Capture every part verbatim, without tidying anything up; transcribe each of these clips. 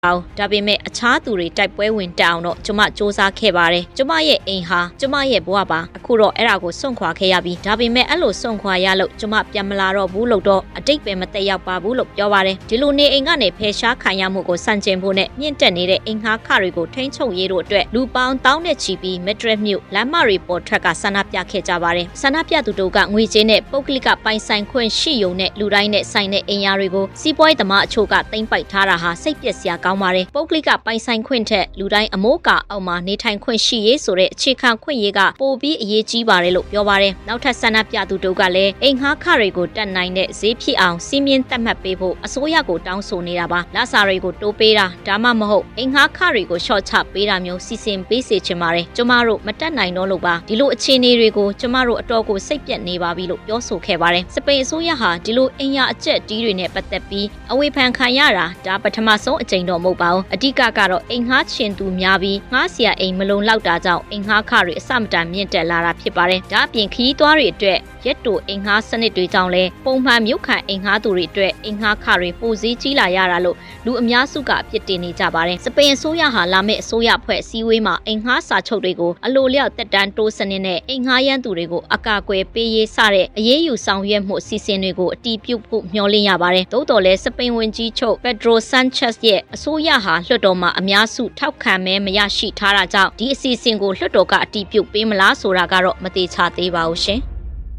အောင်ဒါပေမဲ့အခြားသူတွေတိုက်ပွဲဝင်တအောင်တော့ကျမစ조사ခဲ့ပါတယ်ကျမရဲ့အိမ်ဟာကျမရဲ့ဘဝပါအခုတော့အဲ့ဒါကိုစွန့်ခွာခဲ့ရပြီဒါပေမဲ့အဲ့လိုစွန့်ခွာရလို့ကျမပြန်မလာတော့ဘူးလို့တော့အတိတ်ပဲမသက်ရောက်ပါဘူးလို့ပြောပါတယ်ဒီလိုနေအိမ်ကနေဖယ်ရှားခံရမှုကိုစန့်ကျင်ဖို့နဲ့မြင့်တက်နေတဲ့အိမ်ငှားခတွေကိုထိန်းချုပ်ရေးတို့အတွက်လူပေါင်းတောင်းနဲ့ချီပြီးမက်ဒရစ်မြို့လမ်းမတွေပေါ်ထွက်ကဆန္ဒပြခဲ့ကြပါတယ်ဆန္ဒပြသူတို့ကငွေကြေးနဲ့ပုဂ္ဂလိကပိုင်ဆိုင်ခွင့်ရှိရုံနဲ့လူတိုင်းနဲ့ဆိုင်တဲ့အိမ်ယာတွေကိုစီးပွားရေးသမားအချို့ကသိမ်းပိုက်ထားတာဟာစိတ်ပျက်စရာကောင်းပါတယ်ပုဂ္ဂလိကပိုင်ဆိုင်ခွင့်ထက်လူတိုင်းအမိုးအကာအောက်မှာနေထိုင်ခွင့်ရှိရေးဆိုတဲ့အခြေခံခွင့်ရေးကပိုပြီးအရေးကြီးပါတယ်လို့ပြောပါတယ်နောက်ထပ်ဆန္ဒပြသူတို့ကလည်းအိမ်ငှားခတွေကိုတက်နိုင်တဲ့ဈေးဖြစ်အောင်စီးမြင်သတ်မှတ်ပေးဖို့အစိုးရကိုတောင်းဆိုနေတာပါလစာတွေကိုတိုးပေးတာဒါမှမဟုတ်အိမ်ငှားခတွေကိုရှော့ချပေးတာမျိုးစီစဉ်ပေးစေချင်ပါတယ်ကျမတို့မတက်နိုင်တော့လို့ပါဒီလိုအခြေအနေတွေကိုကျမတို့အတော်ကိုစိတ်ပြက်နေပါပြီလို့ပြောဆိုခဲ့ပါတယ်စပိန်အစိုးရဟာဒီလိုအိမ်ယာအကျက်တီးတွေနဲ့ပတ်သက်ပြီးအဝေဖန်ခံရတာဒါပထမဆုံးအကြိမ်တော့မဟုတ်ပါဘူးအဓိကကတော့အိမ်ငှားချင်သူများပြီးငှားစရာအိမ်မလုံလောက်တာကြောင့်အိမ်ငှားခတွေအစမတန်မြင့်တက်လာတာဖြစ်ပါတယ်ဒါအပြင်ခီးသွားတွေအတွက်ရက်တိုအိမ်ငှားစနစ်တွေကြောင့်လဲပုံမှန်မြို့ခံအိမ်ငှားသူတွေအတွက်အိမ်ငှားခတွေပိုစည်းကြီးလာရတာလို့လူအများစုကအပြစ်တင်နေကြပါတယ်စပိန်အစိုးရဟာလာမယ့်အစိုးရဖွဲ့စည်းဝေးမှာအိမ်ငှားစာချုပ်တွေကိုအလိုလျောက်တက်တန်းတိုးစနစ်နဲ့အိမ်ငှားရန်သူတွေကိုအကာအကွယ်ပေးရေးစတဲ့အရေးယူဆောင်ရွက်မှုအစီအစဉ်တွေကိုအတီးပြုတ်ဖို့မျှော်လင့်ရပါတယ်သို့တော်လဲစပိန်ဝန်ကြီးချုပ်ပက်ဒရိုဆန်ချက်စ်ရဲ့အစိုးရဟာလွှတ်တော်မှာအများစုထောက်ခံမဲမရရှိထားတာကြောင့်ဒီအစီအစဉ်ကိုလွှတ်တော်ကအတီးပြုတ်ပေးမလားဆိုတာကတော့မသေချာသေးပါဘူးရှင်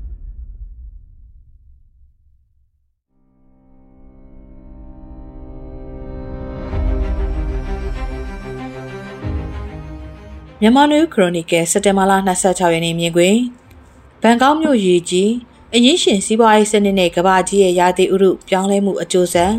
မြန်မာနွေခရိုနီကယ်စက်တင်ဘာလ၂၆ရက်နေ့မြင်ကွင်းဘန်ကောက်မြို့ရေကြီးအရင်းရှင်စီးပွားရေးစနစ်နဲ့ကမ္ဘာကြီးရဲ့ရာသီဥတုပြောင်းလဲမှုအကျိုးဆက်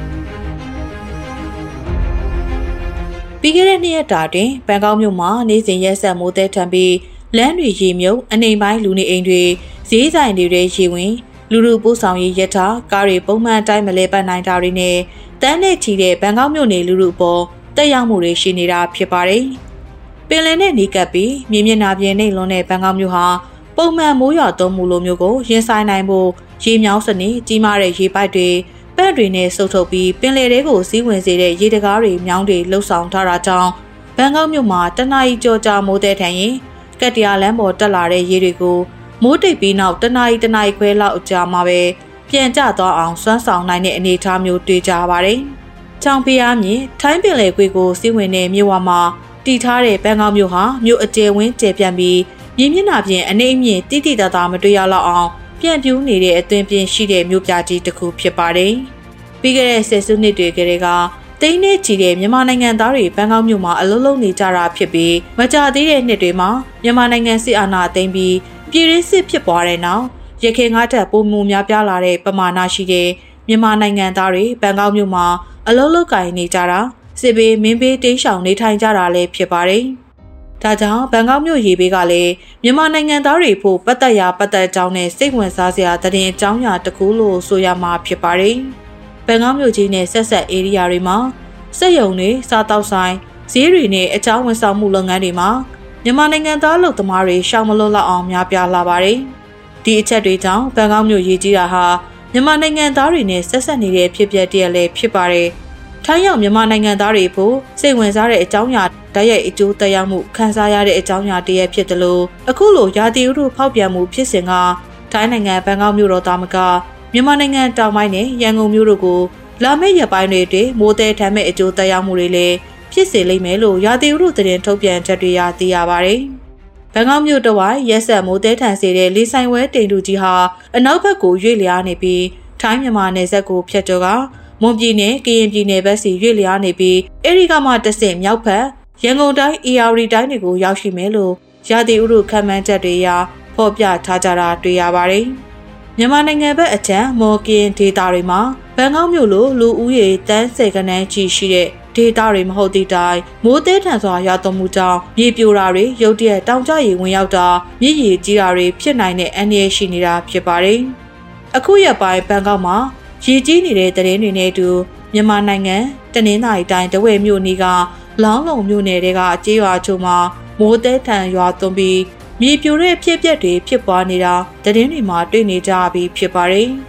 ပြီးခဲ့တဲ့နှစ်ရက်တာတွင်ဘန်ကောက်မြို့မှာနေစဉ်ရက်ဆက်မိုးသည်ထန်ပြီးလမ်းတွေရေမြုပ်အနေပိုင်းလူနေအိမ်တွေဈေးဆိုင်တွေရေဝင်လူလူပို့ဆောင်ရေးရထားကားတွေပုံမှန်တိုင်းမလဲပတ်နိုင်တာတွေနဲ့တန်းနဲ့ချီတဲ့ဘန်ကောက်မြို့နေလူလူအပေါ်တက်ရောက်မှုတွေရှိနေတာဖြစ်ပါတယ်ပင်လယ်နဲ့နီးကပ်ပြီးမြေမျက်နှာပြင်နှိမ့်လွန်းတဲ့ဘန်ကောက်မြို့ဟာပုံမှန်မိုးရွာသွန်းမှုလိုမျိုးကိုရင်ဆိုင်နိုင်ဖို့ရေမြောင်းစနစ်ကြီးမားတဲ့ရေပိုက်တွေပတ်တွေနဲ့စုပ်ထုတ်ပြီးပင်လယ်ထဲကိုစီးဝင်စေတဲ့ရေတကားတွေမြောင်းတွေလှုပ်ဆောင်ထားတာကြောင့်ဘန်ကောက်မြို့မှာတနအီကြောကြာမိုးတဲ့ထန်ရင်ကက်တရာလမ်းပေါ်တက်လာတဲ့ရေတွေကိုမိုးတိတ်ပြီးနောက်တနအီတနအီခွဲလောက်အကြာမှာပဲပြန်ကျသွားအောင်စွမ်းဆောင်နိုင်တဲ့အနေအထားမျိုးတွေ့ကြပါတယ်။ချောင်ဖျားမြင်ထိုင်းပင်လယ်ကွေ့ကိုစီးဝင်တဲ့မြို့ဝမှာတည်ထားတဲ့ဘန်ကောက်မြို့ဟာမြို့အကျယ်ဝန်းကျယ်ပြန့်ပြီးမြေမျက်နှာပြင်အနေအမြင့်တိတိတသားမတွေ့ရလောက်အောင်ပြန့်ပြူးနေတဲ့အသွင်ပြင်ရှိတဲ့မြို့ပြကြီးတစ်ခုဖြစ်ပါတယ်။ပြီးခဲ့တဲ့ဆယ်စုနှစ်တွေကတည်းကတိန်းနဲ့ချီတဲ့မြန်မာနိုင်ငံသားတွေဘန်ကောက်မြို့မှာအလုံးလုံးနေကြတာဖြစ်ပြီးမကြာသေးတဲ့နှစ်တွေမှာမြန်မာနိုင်ငံစစ်အာဏာသိမ်းပြီးပြည်တွင်းစစ်ဖြစ်ပွားတဲ့နောက်ရခိုင်ငါးထပ်ပုံမှုများပြားလာတဲ့ပမာဏရှိတဲ့မြန်မာနိုင်ငံသားတွေဘန်ကောက်မြို့မှာအလုံးလုံးကင်နေကြတာစစ်ဘေးမင်းဘေးတိမ်းရှောင်နေထိုင်ကြတာလည်းဖြစ်ပါတယ်။ဒါကြောင့်ဘန်ကောက်မြို့ရေဘေးကလည်းမြန်မာနိုင်ငံသားတွေဖို့ပတ်သက်ရာပတ်သက်ကြောင်းနဲ့စိတ်ဝင်စားစရာသတင်းအကြောင်းအရာတစ်ခုလို့ဆိုရမှာဖြစ်ပါတယ်။ဘန်ကောက်မြို့ကြီးနဲ့ဆက်ဆက်ဧရိယာတွေမှာစက်ရုံတွေစားတောက်ဆိုင်ဈေးတွေနဲ့အကြောင်းဝန်ဆောင်မှုလုပ်ငန်းတွေမှာမြန်မာနိုင်ငံသားလုပ်သမားတွေရှောင်မလွတ်လောက်အောင်များပြားလာပါတယ်။ဒီအချက်တွေကြောင့်ဘန်ကောက်မြို့ရေကြီးတာဟာမြန်မာနိုင်ငံသားတွေနဲ့ဆက်ဆက်နေတဲ့ဖြစ်ပျက်တည်းလည်းဖြစ်ပါတယ်။ထိုင်းရောက်မြန်မာနိုင်ငံသားတွေဖို့စိတ်ဝင်စားတဲ့အကြောင်းအရာဓာတ်ရိုက်အကျိုးသက်ရောက်မှုခံစားရတဲ့အကြောင်းအရာတည်းဖြစ်တယ်လို့အခုလိုရာသီဥတုဖောက်ပြန်မှုဖြစ်စဉ်ကထိုင်းနိုင်ငံဘန်ကောက်မြို့တော်သားမကမြန်မာနိုင်ငံတောင်ပိုင်းနဲ့ရန်ကုန်မြို့တို့ကိုလာမယ့်ရက်ပိုင်းတွေအတွင်းမိုးသည်ထမ်းမဲ့အကျိုးသက်ရောက်မှုတွေလည်းဖြစ်စေလိမ့်မယ်လို့ရာသီဥတုသတင်းထုတ်ပြန်ချက်တွေရသိရပါတယ်။ဘန်ကောက်မြို့တော်ဝိုင်းရက်ဆက်မိုးသည်ထန်စေတဲ့လေဆိုင်ဝဲတိမ်တူကြီးဟာအနောက်ဘက်ကိုရွေ့လျားနေပြီးထိုင်းမြန်မာနယ်စပ်ကိုဖြတ်ကျော်ကမွန်ပြည်နယ်ကရင်ပြည်နယ်ဘက်စီရွေ့လျားနေပြီးအဲဒီကမှတဆင့်မြောက်ဘက်ရန်ကုန်တိုင်းအေရဝတီတိုင်းတွေကိုရောက်ရှိမယ်လို့ရာသီဥတုခန့်မှန်းချက်တွေအရဖော်ပြထားကြတာတွေ့ရပါတယ်။မြန်မာနိုင်ငံဘက်အချမ်းမော်ကင်ဒေတာတွေမှာဘန်ကောက်မြို့လိုလူဦးရေတန်းဆယ်ကနန်းကြီးရှိတဲ့ဒေတာတွေမဟုတ်သည့်တိုင်မိုးသည်ထန်စွာရွာသွန်းမှုကြောင့်မြေပြိုတာတွေရုတ်တရက်တောင်ကျရေဝင်ရောက်တာမြစ်ရေကြီးတာတွေဖြစ်နိုင်တဲ့အန္တရာယ်ရှိနေတာဖြစ်ပါတယ်။အခုရက်ပိုင်းဘန်ကောက်မှာရေကြီးနေတဲ့သတင်းတွေနဲ့အတူမြန်မာနိုင်ငံတနင်္သာရီတိုင်းတဝဲမြို့နီးကလောင်းလုံမြို့နယ်တွေကကြေးရွာချို့မှာမိုးသည်ထန်ရွာသွန်းပြီးမြေပြိုတဲ့ဖြစ်ပျက်တွေဖြစ်ပွားနေတာသတင်းတွေမှာတွေ့နေကြပြီးဖြစ်ပါတယ်။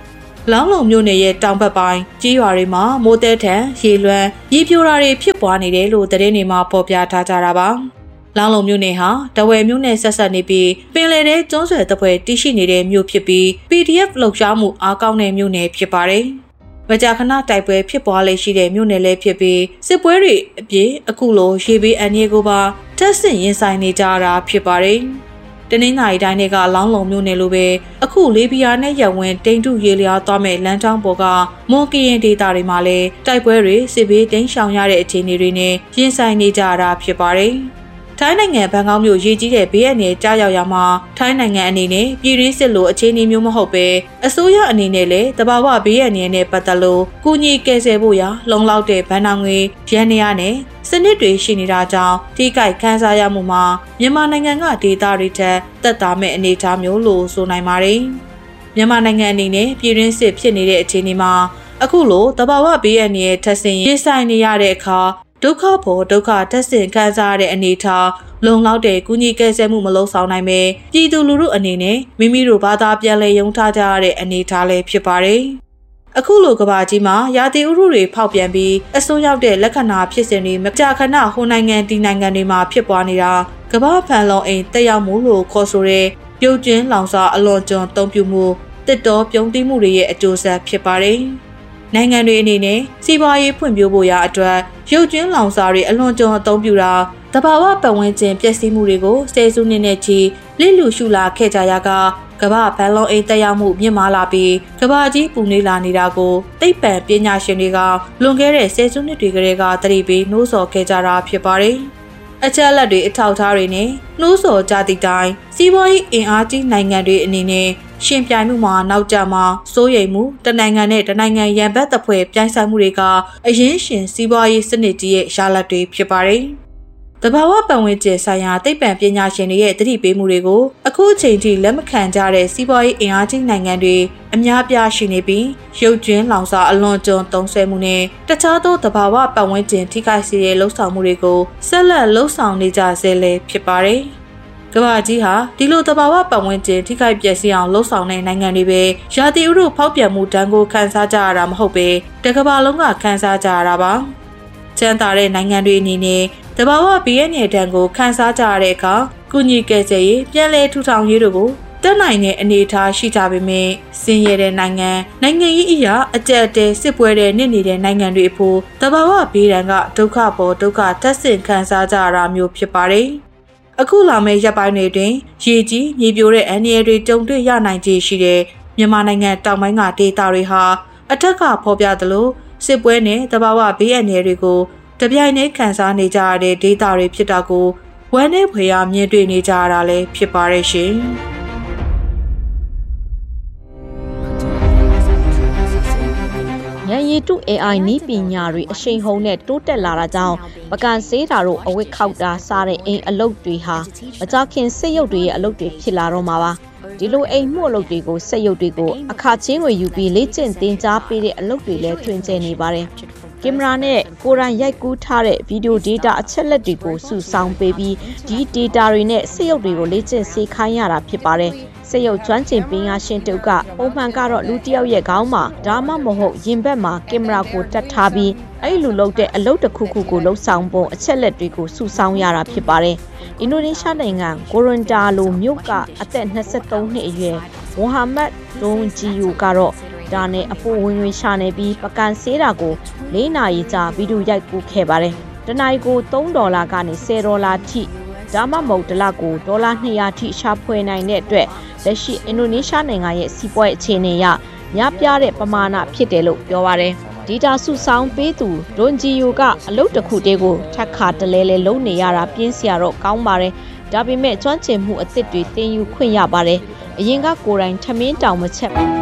လောင်းလုံမြို့နယ်ရဲ့တောင်ဘက်ပိုင်းကြီးရွာတွေမှာမိုးတဲထန်ရေလွှမ်းရေပြိုတာတွေဖြစ်ပွားနေတယ်လို့သတင်းတွေမှာဖော်ပြထားကြတာပါ။လောင်းလုံမြို့နယ်ဟာတဝယ်မြို့နယ်ဆက်ဆက်နေပြီးပင်လယ်ထဲကျွန်းဆွယ်တပ်ဖွဲ့တည်ရှိနေတဲ့မြို့ဖြစ်ပြီး ပီ ဒီ အက်ဖ် လှုပ်ရှားမှုအားကောင်းတဲ့မြို့နယ်ဖြစ်ပါတယ်။မကြာခဏတိုက်ပွဲဖြစ်ပွားလေရှိတဲ့မြို့နယ်လည်းဖြစ်ပြီးစစ်ပွဲတွေအပြင်အခုလိုရေဘေးအန္တရာယ်ကိုပါထပ်ဆင့်ရင်ဆိုင်နေကြတာဖြစ်ပါတယ်။တနင်္သာရီတိုင်းကလောင်းလုံမြို့နယ်လိုပဲအခုလေးဘီယာနဲ့ရဝင်းတိန်တုရေလျားသွားမဲ့လမ်းကြောင်းပေါ်ကမွန်ကရင်ဒေသတွေမှာလည်းတိုက်ပွဲတွေစစ်ဘေးတိမ်းရှောင်ရတဲ့အခြေအနေတွေနဲ့ရင်ဆိုင်နေကြတာဖြစ်ပါတယ်။ထိုင်းနိုင်ငံဘန်ကောက်မြို့ရေးကြီးတဲ့ဘေးအန္တရာယ်ကြားရောက်ရာမှာထိုင်းနိုင်ငံအနေနဲ့ပြည်တွင်းစစ်လိုအခြေအနေမျိုးမဟုတ်ပဲအစိုးရအနေနဲ့လည်းတဘာဝဘေးအန္တရာယ်နဲ့ပတ်သက်လို့ကူညီကယ်ဆယ်ဖို့ရာလုံလောက်တဲ့ဗန်နာငွေရန်နေရနဲ့စနစ်တွေရှိနေတာကြောင့်ထိခိုက်ခန်းစားရမှုမှာမြန်မာနိုင်ငံကဒေသတွေထက်သက်သာမဲ့အနေအထားမျိုးလို့ဆိုနိုင်ပါတယ်။မြန်မာနိုင်ငံအနေနဲ့ပြည်တွင်းစစ်ဖြစ်နေတဲ့အခြေအနေမှာအခုလိုတဘာဝဘေးအန္တရာယ်ထပ်ဆင့်ရင်ဆိုင်နေရတဲ့အခါဒုက္ခပေါ်ဒုက္ခတက်ဆင်ခံစားရတဲ့အနေထားလုံလောက်တဲ့ကုညီကယ်ဆယ်မှုမလုပ်ဆောင်နိုင်ပဲပြည်သူလူထုအနေနဲ့မိမိတို့ဘာသာပြန်လည်ယုံထားကြရတဲ့အနေထားလည်းဖြစ်ပါတယ်။အခုလိုကဘာကြီးမှာရာသီဥတုတွေဖောက်ပြန်ပြီးအဆိုးရောက်တဲ့လက္ခဏာဖြစ်စဉ်တွေမကြာခဏဟိုနိုင်ငံဒီနိုင်ငံတွေမှာဖြစ်ပွားနေတာကဘာဖန်လုံအိမ်တက်ရောက်မှုလို့ခေါ်ဆိုတဲ့ပြုတ်ကျင်းလောင်စာအလွန်ကျွံတုံ့ပြုမှုတစ်တော်ပြုံးတိမှုတွေရဲ့အကျိုးဆက်ဖြစ်ပါတယ်။နိုင်ငံတွေအနေနဲ့စီးပွားရေးဖွံ့ဖြိုးဖို့ရာအတွက်ရုပ်ကျွန်းလောင်စာတွေအလွန်ကျွံအသုံးပြုတာတဘာဝပတ်ဝန်းကျင်ပျက်စီးမှုတွေကိုဆယ်စုနှစ်နဲ့ချီလစ်လူရှုလာခဲ့ကြရကကမ္ဘာဘန်လုံးအိမ်တက်ရောက်မှုမြင့်မားလာပြီးကမ္ဘာကြီးပူနေလာနေတာကိုသိပ္ပံပညာရှင်တွေကလွန်ခဲ့တဲ့ဆယ်စုနှစ်တွေကတည်းကသတိပေးနှိုးဆော်ခဲ့ကြတာဖြစ်ပါတယ်။အချက်အလက်တွေအထောက်အထားတွေနဲ့နှိုးဆော်ကြသည့်တိုင်စီးပွားရေးအင်အားကြီးနိုင်ငံတွေအနေနဲ့ရှင်ပြိုင်မှုမှာနောက်ကျမှာစိုးရိမ်မှုတနိုင်ငံနဲ့တနိုင်ငံရန်ဘက်တပ်ဖွဲ့ပြိုင်ဆိုင်မှုတွေကအရင်ရှင်စီးပွားရေးစနစ်ကြီးရဲ့ရလဒ်တွေဖြစ်ပါတယ်။တဘာဝပတ်ဝန်းကျင်ဆိုင်ရာသိပ္ပံပညာရှင်တွေရဲ့သတိပေးမှုတွေကိုအခုအချိန်ထိလက်မခံကြတဲ့စီးပွားရေးအင်အားကြီးနိုင်ငံတွေအများပြားရှိနေပြီးရုပ်ကျွန်းလောင်စာအလွန်ကျွံသုံးဆွဲမှုနဲ့တခြားသောတဘာဝပတ်ဝန်းကျင်ထိခိုက်စေတဲ့လှုပ်ဆောင်မှုတွေကိုဆက်လက်လှုပ်ဆောင်နေကြဆဲလည်းဖြစ်ပါတယ်။ကမ္ဘာကြီးဟာဒီလိုတဘာဝပတ်ဝန်းကျင်ထိခိုက်ပျက်စီးအောင်လှုပ်ဆောင်တဲ့နိုင်ငံတွေပဲရာသီဥတုဖောက်ပြန်မှုဒဏ်ကိုခံစားကြရတာမဟုတ်ပဲတကမ္ဘာလုံးကခံစားကြရတာပါ။ချမ်းသာတဲ့နိုင်ငံတွေအနေနဲ့တဘာဝဘေးအန္တရာယ်ဒဏ်ကိုခံစားကြရတဲ့အခါကုညီကယ်ဆယ်ရေးပြန်လည်ထူထောင်ရေးတို့ကိုတက်နိုင်တဲ့အနေအထားရှိကြပေမဲ့စင်ရတဲ့နိုင်ငံနိုင်ငံရေးအရာအကြက်တဲစစ်ပွဲတဲ့နှစ်နေတဲ့နိုင်ငံတွေအဖို့တဘာဝဘေးဒဏ်ကဒုက္ခပေါ်ဒုက္ခတက်ဆင့်ခံစားကြရတာမျိုးဖြစ်ပါတယ်။အခုလာမယ့်ရပ်ပိုင်းတွေတွင်ရေကြီးမြေပြိုတဲ့အန္တရာယ်တွေကြုံတွေ့ရနိုင်ခြေရှိတဲ့မြန်မာနိုင်ငံတောင်ပိုင်းကဒေသတွေဟာအထက်ကဖော်ပြသလိုစစ်ပွဲနဲ့တဘာဝဘေးအန္တရာယ်တွေကိုတပြိုင်တည်းခံစားနေကြရတဲ့ဒေသတွေဖြစ်တာကိုဝမ်းနည်းဖွယ်ရာမြင်တွေ့နေကြရတာလည်းဖြစ်ပါရဲ့ရှင်။ဉာဏ်ရည်တု အေးအိုင် နည်းပညာတွေအရှိန်ဟုန်နဲ့တိုးတက်လာတာကြောင့်ပကံဆေးတာတို့အဝတ်ခောက်တာစားတဲ့အိမ်အလုပ်တွေဟာမကြခင်စစ်ရုပ်တွေရဲ့အလုပ်တွေဖြစ်လာတော့မှာပါဒီလိုအိမ်မှုအလုပ်တွေကိုစစ်ရုပ်တွေကိုအခါချင်းငွေယူပြီးလေ့ကျင့်သင်ကြားပေးတဲ့အလုပ်တွေလည်းထွင်ကျနေပါတယ်ကင်မရာနဲ့ကိုယ်တိုင်ရိုက်ကူးထားတဲ့ဗီဒီယိုဒေတာအချက်လက်တွေကိုစုဆောင်းပေးပြီးဒီဒေတာတွေနဲ့စစ်ရုပ်တွေကိုလေ့ကျင့်စေခိုင်းရတာဖြစ်ပါတယ်စစ်ရုပ်ကျွမ်းကျင်ပညာရှင်တုပ်ကပုံမှန်ကတော့လူတစ်ယောက်ရဲ့ခေါင်းမှာဒါမှမဟုတ်ရင်ဘက်မှာကင်မရာကိုတက်ထားပြီးအဲ့လိုလုပ်တဲ့အလုပ်တစ်ခုခုကိုလှုပ်ဆောင်ပုံအချက်လက်တွေကိုစုဆောင်းရတာဖြစ်ပါတယ်အင်ဒိုနီးရှားနိုင်ငံကိုရွန်တာလိုမြို့ကအသက်၂၃နှစ်အရွယ်ဝမ်ဟာမတ်ဒွန်ဂျီယိုကတော့ဒါနဲ့အပိုဝင်ဝင်ရှာနေပြီးပကံဆေးတာကို၄နာရီကြာဗီဒီယိုရိုက်ကူးခဲ့ပါတယ်တနင်္လာနေ့ကို၃ဒေါ်လာကနေ၁၀ဒေါ်လာထိဒါမှမဟုတ်တစ်လကိုဒေါ်လာ၂ရာထိရှာဖွေနိုင်တဲ့အတွက်လက်ရှိအင်ဒိုနီးရှားနိုင်ငံရဲ့စီးပွားရေးအခြေအနေအရများပြားတဲ့ပမာဏဖြစ်တယ်လို့ပြောပါတယ်ဒေတာစုဆောင်းပေးသူဒွန်ဂျီယိုကအလုပ်တစ်ခုတည်းကိုထက်ခါတလဲလဲလုံးနေရတာပြင်းစရာတော့ကောင်းပါတယ်ဒါပေမဲ့ကျွမ်းကျင်မှုအသစ်တွေသင်ယူခွင့်ရပါတယ်အရင်ကကိုယ်တိုင်ထမင်းတောင်မချက်ဘူး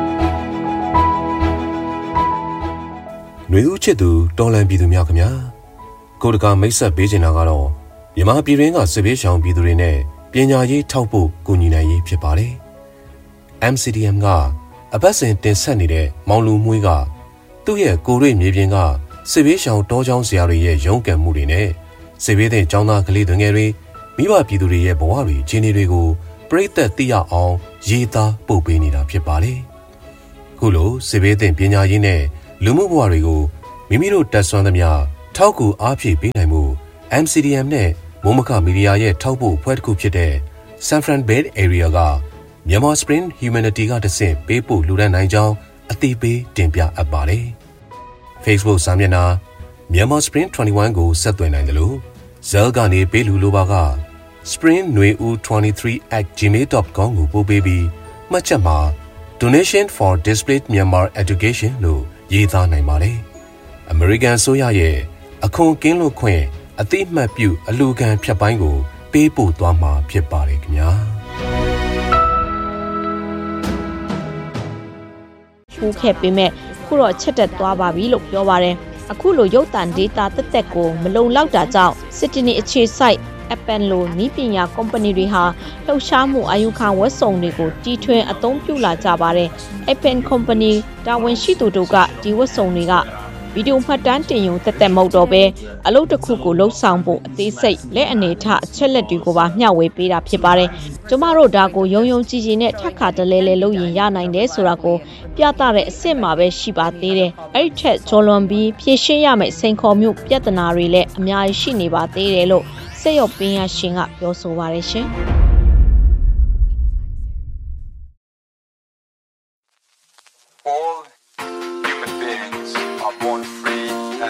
နှွေဦးချစ်သူတော်လန်ပြည်သူများခင်ဗျာကိုတကာမိတ်ဆက်ပေးချင်တာကတော့မြန်မာပြည်ရင်းကစစ်ဘေးရှောင်ပြည်သူတွေနဲ့ပညာရေးထောက်ဖို့ကူညီနိုင်ရေးဖြစ်ပါတယ် အမ် စီ ဒီ အမ် ကအပတ်စဉ်တင်ဆက်နေတဲ့မောင်လူမွေးကသူ့ရဲ့ကိုရိမြေပြင်ကစစ်ဘေးရှောင်တောချောင်းဆရာတွေရဲ့ရုန်းကန်မှုတွေနဲ့စစ်ဘေးတဲ့ကျောင်းသားကလေးတွေငယ်တွေမိဘပြည်သူတွေရဲ့ဘဝတွေခြေနေတွေကိုပြိသက်သိရအောင်ရေးသားပို့ပေးနေတာဖြစ်ပါတယ်ခခုလိုစေဘေးသင့်ပညာရေးနဲ့လူမှုဘဝတွေကိုမိမိတို့တက်ဆွမ်းသမျှထောက်ကူအားဖြည့်ပေးနိုင်မှု M C D M နဲ့မိုးမခမီဒီယာရဲ့ထောက်ပို့ဖွဲ့တစ်ခုဖြစ်တဲ့ San Fran Bay Area ကMyanmar Spring Humanity ကတဆင့်ပေးပို့လူဒန်းနိုင်ကြောင်းအသိပေးတင်ပြအပ်ပါတယ်။ Facebook စာမျက်နှာ Myanmar Spring ၂၁ကိုဆက်သွယ်နိုင်တယ်လို့ Zell ကနေပေးလူလိုပါက spring nui u twenty-three at gmail dot com ကိုပို့ပေးပြီးမှတ်ချက်မှာ Donation for Displaced Myanmar Education လို့ရေးသားနိုင်ပါတယ်။ American ဆိုရရဲ့အခွန်ကင်းလွတ်ခွင့်အသိမှတ်ပြုအလူခံဖြတ်ပိုင်းကိုပေးပို့သွားမှာဖြစ်ပါတယ်ခင်ဗျာပူခဲ့ပေမဲ့ခုတော့ချက်တက်သွားပါပြီလို့ပြောပါတယ်အခုလိုရုပ်တံဒေတာတက်တက်ကိုမလုံလောက်တာကြောင့်စစ်တနီအခြေစိုက်အပန်လိုနီးပညာကုမ္ပဏီတွေဟာလှုပ်ရှားမှုအာယုခံဝက်စုံတွေကိုတီထွင်အသုံးပြုလာကြပါတယ်အပန်ကုမ္ပဏီတာဝန်ရှိသူတို့ကဒီဝက်စုံတွေကဗီဒီယိုမှတ်တမ်းတင်ရုံတက်တက်မဟုတ်တော့ပဲအလုပ်တစ်ခုကိုလှုပ်ဆောင်ဖို့အသေးစိတ်လက်အနေထအချက်လက်တွေကိုပါမျှဝေပေးတာဖြစ်ပါတယ်ကျမတို့ဒါကိုယုံယုံကြည်ကြည်နဲ့ထပ်ခါတလဲလဲလုပ်ရင်ရနိုင်တယ်ဆိုတာကိုပြသတဲ့အစ်စ်မှာပဲရှိပါသေးတယ်အဲ့ဒီထက်ဂျော်လွန်ပြီးဖြည့်ရှင်းရမယ့်စိန်ခေါ်မှုပြဿနာတွေလည်းအများကြီးရှိနေပါသေးတယ်လို့စက်ရုပ်ပင်ရရှင်ကပြောဆိုပါတယ်ရှင်